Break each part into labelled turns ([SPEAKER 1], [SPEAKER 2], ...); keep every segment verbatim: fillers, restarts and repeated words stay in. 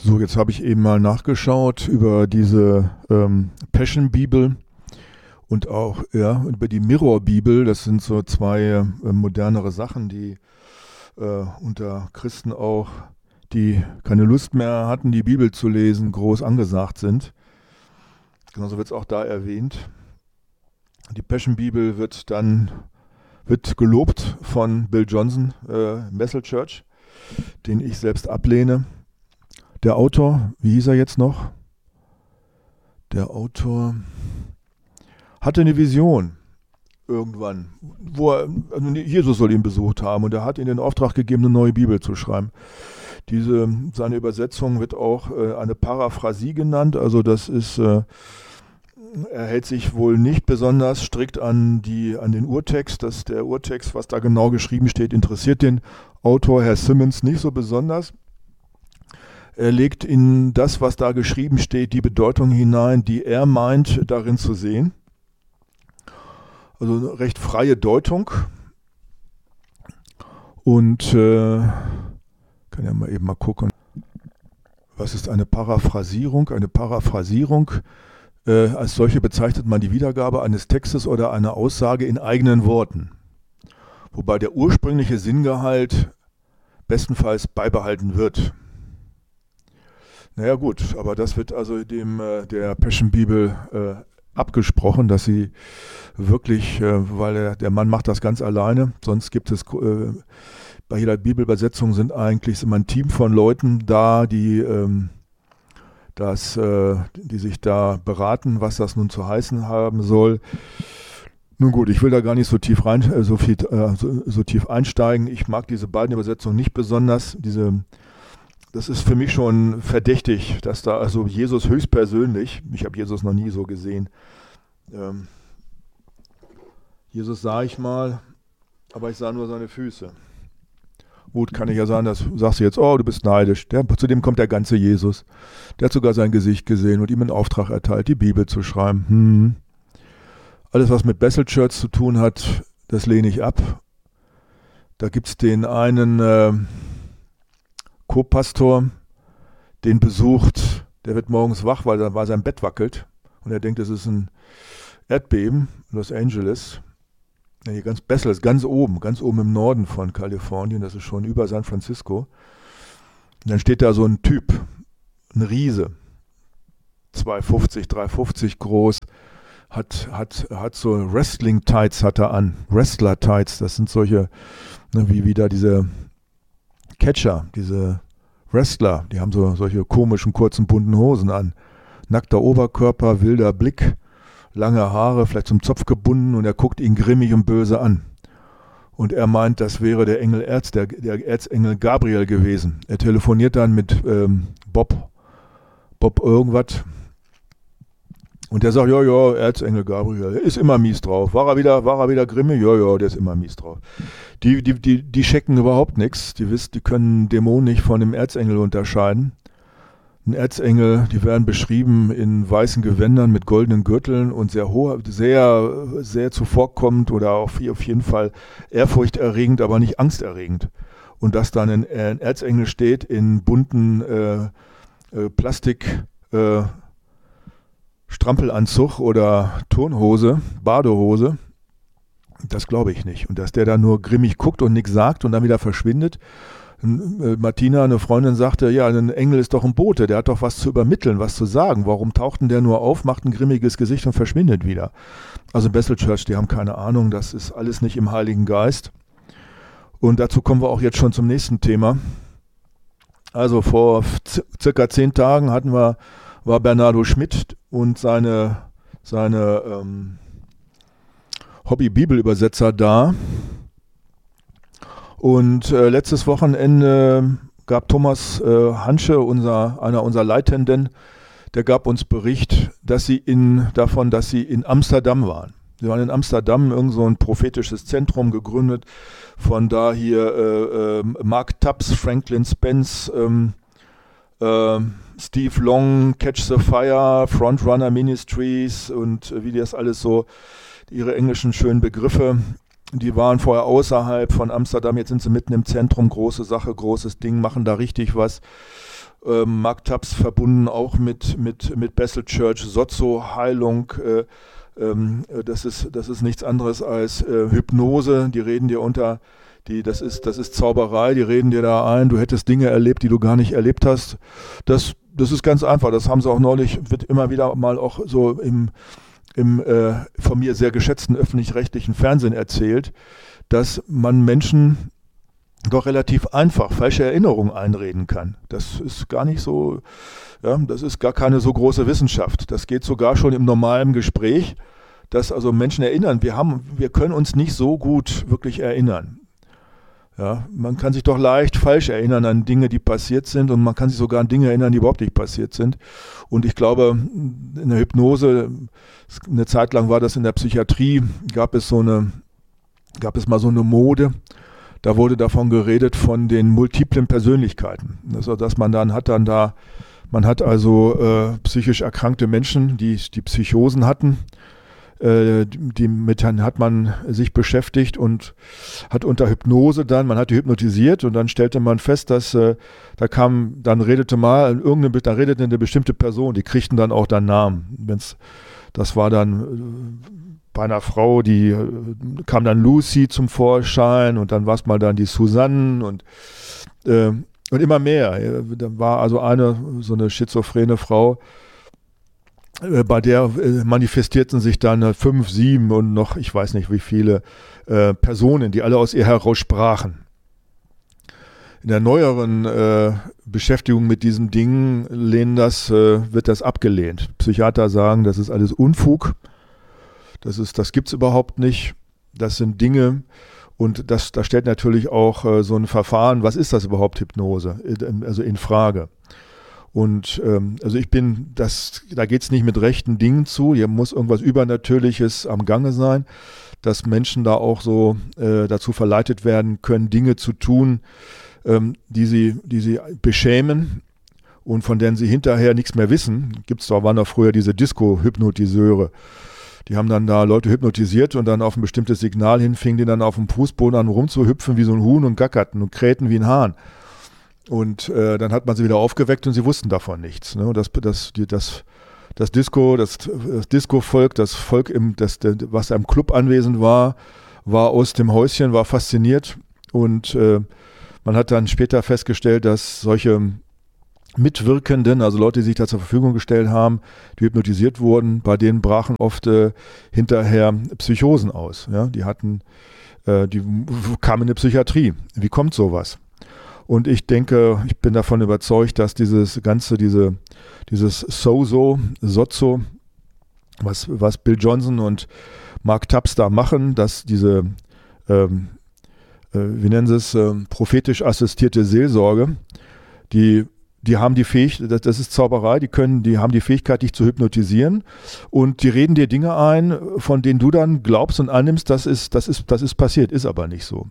[SPEAKER 1] So, jetzt habe ich eben mal nachgeschaut über diese ähm, Passion-Bibel und auch ja, über die Mirror-Bibel. Das sind so zwei äh, modernere Sachen, die äh, unter Christen auch, die keine Lust mehr hatten, die Bibel zu lesen, groß angesagt sind. Genauso wird es auch da erwähnt. Die Passion-Bibel wird dann wird gelobt von Bill Johnson, äh, Bethel Church, den ich selbst ablehne. Der Autor, wie hieß er jetzt noch? Der Autor hatte eine Vision irgendwann, wo er, also Jesus soll ihn besucht haben und er hat ihm den Auftrag gegeben, eine neue Bibel zu schreiben. Diese, seine Übersetzung wird auch äh, eine Paraphrasie genannt, also das ist, äh, er hält sich wohl nicht besonders strikt an, die, an den Urtext, dass der Urtext, was da genau geschrieben steht, interessiert den Autor, Herr Simmons, nicht so besonders. Er legt in das, was da geschrieben steht, die Bedeutung hinein, die er meint, darin zu sehen. Also eine recht freie Deutung. Und äh, kann ja mal eben mal gucken. Was ist eine Paraphrasierung? Eine Paraphrasierung, äh, als solche bezeichnet man die Wiedergabe eines Textes oder einer Aussage in eigenen Worten. Wobei der ursprüngliche Sinngehalt bestenfalls beibehalten wird. Naja gut, aber das wird also dem äh, der Passion Bibel äh, abgesprochen, dass sie wirklich, äh, weil der, der Mann macht das ganz alleine, sonst gibt es, äh, bei jeder Bibelübersetzung sind eigentlich immer ein Team von Leuten da, die, ähm, das, äh, die sich da beraten, was das nun zu heißen haben soll. Nun gut, ich will da gar nicht so tief rein, äh, so, viel, äh, so, so tief einsteigen. Ich mag diese beiden Übersetzungen nicht besonders, diese Das ist für mich schon verdächtig, dass da also Jesus höchstpersönlich, ich habe Jesus noch nie so gesehen, ähm, Jesus sah ich mal, aber ich sah nur seine Füße. Gut, kann ich ja sagen, das sagst du jetzt, oh, du bist neidisch. Der, zu dem kommt der ganze Jesus. Der hat sogar sein Gesicht gesehen und ihm einen Auftrag erteilt, die Bibel zu schreiben. Hm. Alles, was mit Bethel Church zu tun hat, das lehne ich ab. Da gibt es den einen äh, Co-Pastor, den besucht, der wird morgens wach, weil, weil sein Bett wackelt und er denkt, es ist ein Erdbeben, Los Angeles. Ja, hier ganz Bethel ist ganz oben, ganz oben im Norden von Kalifornien, das ist schon über San Francisco. Und dann steht da so ein Typ, ein Riese, zwei fünfzig, drei fünfzig groß, hat, hat, hat so Wrestling-Tights hat er an, Wrestler-Tights, das sind solche, ne, wie wieder diese Catcher, diese Wrestler, die haben so solche komischen, kurzen, bunten Hosen an. Nackter Oberkörper, wilder Blick, lange Haare, vielleicht zum Zopf gebunden und er guckt ihn grimmig und böse an. Und er meint, das wäre der Engel Erz, der, der Erzengel Gabriel gewesen. Er telefoniert dann mit ähm, Bob, Bob irgendwas. Und der sagt, ja, ja, Erzengel Gabriel, der ist immer mies drauf. War er wieder, war er wieder grimmig? Ja, ja, der ist immer mies drauf. Die, die, die, die checken überhaupt nichts. Die wissen, die können Dämonen nicht von dem Erzengel unterscheiden. Ein Erzengel, die werden beschrieben in weißen Gewändern mit goldenen Gürteln und sehr hoch, sehr, sehr zuvorkommend oder auf, auf jeden Fall ehrfurchterregend, aber nicht angsterregend. Und dass dann ein, ein Erzengel steht in bunten äh, äh, Plastik, äh, Strampelanzug oder Turnhose, Badehose, das glaube ich nicht. Und dass der da nur grimmig guckt und nichts sagt und dann wieder verschwindet. Martina, eine Freundin, sagte, ja, ein Engel ist doch ein Bote, der hat doch was zu übermitteln, was zu sagen. Warum taucht denn der nur auf, macht ein grimmiges Gesicht und verschwindet wieder? Also Bethel Church, die haben keine Ahnung, das ist alles nicht im Heiligen Geist. Und dazu kommen wir auch jetzt schon zum nächsten Thema. Also vor z- circa zehn Tagen hatten wir war Bernardo Schmidt und seine, seine ähm, Hobby-Bibelübersetzer da. Und äh, letztes Wochenende gab Thomas äh, Hansche, unser, einer unserer Leitenden, der gab uns Bericht, dass sie in, davon, dass sie in Amsterdam waren. Sie waren in Amsterdam, irgend so ein prophetisches Zentrum gegründet, von da hier äh, äh, Mark Tubbs, Franklin Spence, ähm, äh, Steve Long, Catch the Fire, Frontrunner Ministries und wie die das alles so, ihre englischen schönen Begriffe, die waren vorher außerhalb von Amsterdam, jetzt sind sie mitten im Zentrum, große Sache, großes Ding, machen da richtig was. Ähm, Mark Tubbs verbunden auch mit, mit, mit Bethel Church, Sozo-Heilung, äh, ähm, das ist, das ist nichts anderes als äh, Hypnose, die reden dir unter, die, das ist, das ist Zauberei, die reden dir da ein, du hättest Dinge erlebt, die du gar nicht erlebt hast. Das, das ist ganz einfach, das haben sie auch neulich, wird immer wieder mal auch so im, im äh, von mir sehr geschätzten öffentlich-rechtlichen Fernsehen erzählt, dass man Menschen doch relativ einfach falsche Erinnerungen einreden kann. Das ist gar nicht so, ja, das ist gar keine so große Wissenschaft. Das geht sogar schon im normalen Gespräch, dass also Menschen erinnern. Wir haben, wir können uns nicht so gut wirklich erinnern. Ja, man kann sich doch leicht falsch erinnern an Dinge, die passiert sind, und man kann sich sogar an Dinge erinnern, die überhaupt nicht passiert sind. Und ich glaube, in der Hypnose, eine Zeit lang war das in der Psychiatrie, gab es so eine, gab es mal so eine Mode. Da wurde davon geredet von den multiplen Persönlichkeiten. Also, dass man dann hat dann da, man hat also äh, psychisch erkrankte Menschen, die, die Psychosen hatten, äh, die, mit denen hat man sich beschäftigt und hat unter Hypnose dann, man hat die hypnotisiert, und dann stellte man fest, dass äh, da kam, dann redete mal, irgendeine, da redete eine bestimmte Person, die kriegten dann auch dann Namen. Wenn's, das war dann äh, bei einer Frau, die äh, kam dann Lucy zum Vorschein, und dann war es mal dann die Susanne und, äh, und immer mehr. Da war also eine, so eine schizophrene Frau, äh, bei der äh, manifestierten sich dann äh, fünf, sieben und noch, ich weiß nicht wie viele äh, Personen, die alle aus ihr heraus sprachen. In der neueren äh, Beschäftigung mit diesen Dingen lehnen das, äh, wird das abgelehnt. Psychiater sagen, das ist alles Unfug. Das ist, das gibt's überhaupt nicht. Das sind Dinge, und das, da stellt natürlich auch äh, so ein Verfahren, was ist das überhaupt, Hypnose, also in Frage. Und ähm, also ich bin, das, da geht's nicht mit rechten Dingen zu, hier muss irgendwas Übernatürliches am Gange sein, dass Menschen da auch so äh, dazu verleitet werden können, Dinge zu tun, ähm, die sie, die sie beschämen und von denen sie hinterher nichts mehr wissen. Gibt's da, waren da früher diese Disco-Hypnotiseure. Die haben dann da Leute hypnotisiert, und dann auf ein bestimmtes Signal hin fingen die dann auf dem Fußboden an rumzuhüpfen wie so ein Huhn und gackerten und krähten wie ein Hahn. Und äh, dann hat man sie wieder aufgeweckt und sie wussten davon nichts. Ne? Und das, das, die, das, das Disco, das, das Disco-Volk, das Volk, im, das, was im Club anwesend war, war aus dem Häuschen, war fasziniert, und äh, man hat dann später festgestellt, dass solche Mitwirkenden, also Leute, die sich da zur Verfügung gestellt haben, die hypnotisiert wurden, bei denen brachen oft äh, hinterher Psychosen aus. Ja? Die hatten, äh, die kamen in die Psychiatrie. Wie kommt sowas? Und ich denke, ich bin davon überzeugt, dass dieses ganze, diese, dieses Sozo, Sozo, was, was Bill Johnson und Mark Tubbs da machen, dass diese, ähm, äh, wie nennen sie es, äh, prophetisch assistierte Seelsorge, die Die haben die Fähigkeit, das ist Zauberei, die können, die haben die Fähigkeit, dich zu hypnotisieren, und die reden dir Dinge ein, von denen du dann glaubst und annimmst, das ist, das ist, das ist passiert, ist aber nicht so.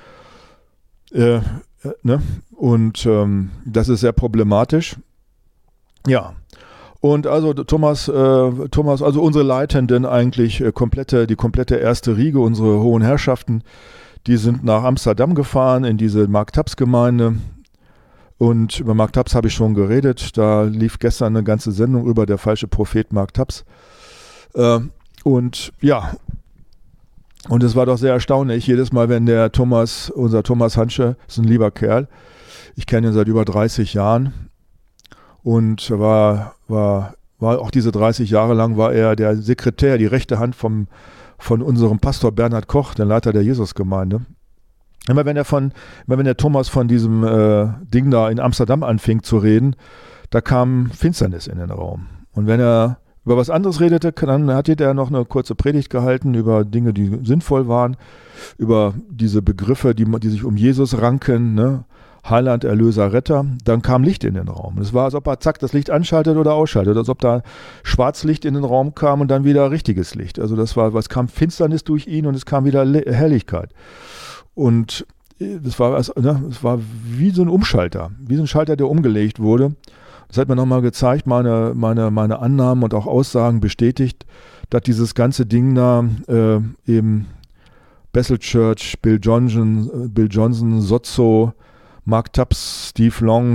[SPEAKER 1] Äh, ne? Und ähm, das ist sehr problematisch. Ja. Und also Thomas, äh, Thomas, also unsere Leitenden eigentlich äh, komplette, die komplette erste Riege, unsere hohen Herrschaften, die sind nach Amsterdam gefahren in diese Mark Tubbs Gemeinde. Und über Mark Tubbs habe ich schon geredet. Da lief gestern eine ganze Sendung über der falsche Prophet Mark Tubbs. Äh, und ja, und es war doch sehr erstaunlich. Jedes Mal, wenn der Thomas, unser Thomas Hansche, ist ein lieber Kerl, ich kenne ihn seit über dreißig Jahren, und war, war, war auch diese dreißig Jahre lang war er der Sekretär, die rechte Hand vom, von unserem Pastor Bernhard Koch, der Leiter der Jesusgemeinde. Immer wenn er von, immer wenn der Thomas von diesem äh, Ding da in Amsterdam anfing zu reden, da kam Finsternis in den Raum. Und wenn er über was anderes redete, dann hatte er noch eine kurze Predigt gehalten über Dinge, die sinnvoll waren, über diese Begriffe, die, die sich um Jesus ranken, ne? Heiland, Erlöser, Retter. Dann kam Licht in den Raum. Es war, als ob er zack das Licht anschaltet oder ausschaltet, als ob da Schwarzlicht in den Raum kam und dann wieder richtiges Licht. Also das war, es kam Finsternis durch ihn und es kam wieder Helligkeit. Und es war, ne, es war wie so ein Umschalter, wie so ein Schalter, der umgelegt wurde. Das hat mir nochmal gezeigt, meine, meine, meine Annahmen und auch Aussagen bestätigt, dass dieses ganze Ding da äh, eben Bethel Church, Bill Johnson, Bill Johnson, Sozo, Mark Tubbs, Steve Long,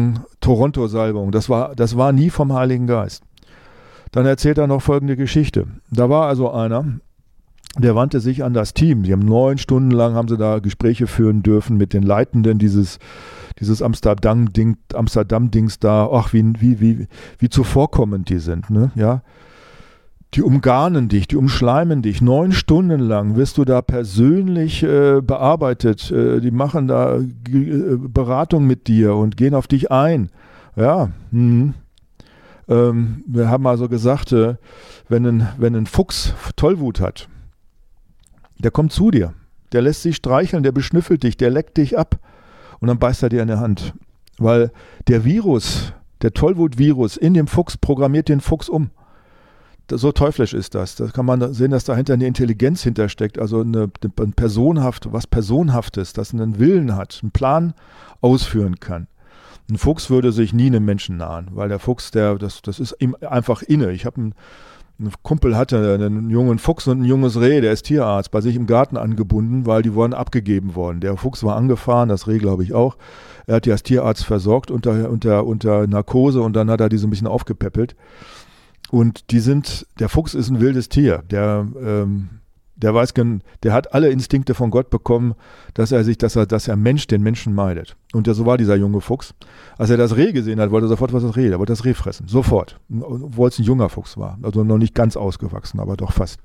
[SPEAKER 1] Toronto-Salbung. Das war, das war nie vom Heiligen Geist. Dann erzählt er noch folgende Geschichte. Da war also einer, der wandte sich an das Team. Die haben neun Stunden lang haben sie da Gespräche führen dürfen mit den Leitenden dieses, dieses Amsterdam-Ding, Amsterdam-Dings da. Ach, wie, wie, wie, wie zuvorkommend die sind, ne? Ja. Die umgarnen dich, die umschleimen dich. Neun Stunden lang wirst du da persönlich äh, bearbeitet. Äh, die machen da äh, Beratung mit dir und gehen auf dich ein. Ja, hm. ähm, wir haben also gesagt, äh, wenn, ein, wenn ein Fuchs Tollwut hat, der kommt zu dir, der lässt sich streicheln, der beschnüffelt dich, der leckt dich ab und dann beißt er dir in der Hand. Weil der Virus, der Tollwut-Virus in dem Fuchs programmiert den Fuchs um. So teuflisch ist das. Da kann man sehen, dass dahinter eine Intelligenz hintersteckt, also eine, eine Personhaft, was Personhaftes, das einen Willen hat, einen Plan ausführen kann. Ein Fuchs würde sich nie einem Menschen nahen, weil der Fuchs, der, das, das ist ihm einfach inne. Ich habe einen, ein Kumpel hatte einen jungen Fuchs und ein junges Reh, der ist Tierarzt, bei sich im Garten angebunden, weil die wurden abgegeben worden. Der Fuchs war angefahren, das Reh glaube ich auch. Er hat die als Tierarzt versorgt unter, unter, unter Narkose und dann hat er die so ein bisschen aufgepäppelt. Und die sind, der Fuchs ist ein wildes Tier, der, ähm, der weiß, der hat alle Instinkte von Gott bekommen, dass er sich, dass er, dass er Mensch den Menschen meidet. Und ja, so war dieser junge Fuchs. Als er das Reh gesehen hat, wollte er sofort was das Reh, er wollte das Reh fressen, sofort, obwohl es ein junger Fuchs war, also noch nicht ganz ausgewachsen, aber doch fast.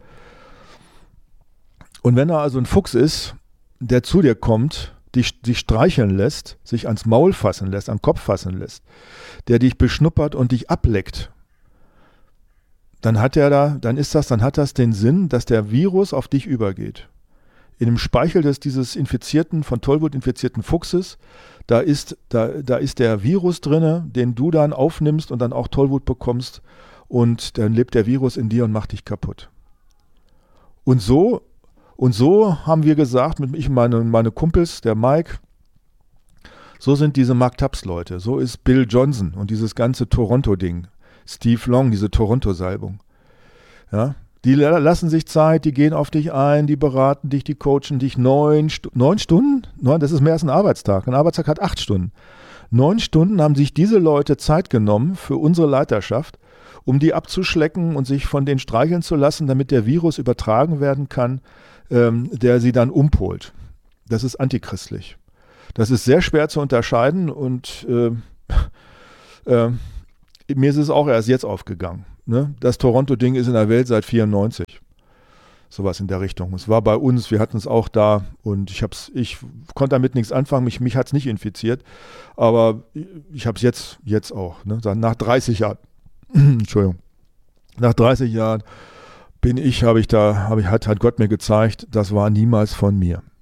[SPEAKER 1] Und wenn er also ein Fuchs ist, der zu dir kommt, dich, dich streicheln lässt, sich ans Maul fassen lässt, am Kopf fassen lässt, der dich beschnuppert und dich ableckt, dann hat er da, dann ist das, dann hat das den Sinn, dass der Virus auf dich übergeht. In dem Speichel des dieses infizierten, von Tollwut infizierten Fuchses, da ist, da, da ist der Virus drinne, den du dann aufnimmst und dann auch Tollwut bekommst und dann lebt der Virus in dir und macht dich kaputt. Und so, und so haben wir gesagt, mit ich und meine, meine Kumpels, der Mike, so sind diese Mark Tubbs-Leute, so ist Bill Johnson und dieses ganze Toronto-Ding. Steve Long, diese Toronto-Salbung. Ja, die lassen sich Zeit, die gehen auf dich ein, die beraten dich, die coachen dich neun, Stu- neun Stunden? Neun, das ist mehr als ein Arbeitstag. Ein Arbeitstag hat acht Stunden. Neun Stunden haben sich diese Leute Zeit genommen für unsere Leiterschaft, um die abzuschlecken und sich von denen streicheln zu lassen, damit der Virus übertragen werden kann, ähm, der sie dann umpolt. Das ist antichristlich. Das ist sehr schwer zu unterscheiden und äh, äh, mir ist es auch erst jetzt aufgegangen. Ne? Das Toronto-Ding ist in der Welt seit vierundneunzig. Sowas in der Richtung. Es war bei uns, wir hatten es auch da und ich, hab's, ich konnte damit nichts anfangen, mich, mich hat es nicht infiziert, aber ich habe es jetzt, jetzt auch. Ne? Nach dreißig Jahren, Entschuldigung, nach dreißig Jahren bin ich, habe ich da, habe ich, hat, hat Gott mir gezeigt, das war niemals von mir.